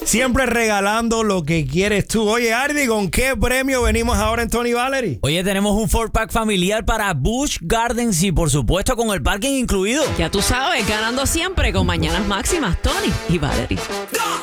Siempre regalando lo que quieres tú. Oye, Ardi, ¿con qué premio venimos ahora en Tony Valerie? Oye, tenemos un 4-pack familiar para Busch Gardens y por supuesto con el parking incluido. Ya tú sabes, ganando siempre con Mañanas Máximas, Tony y Valerie.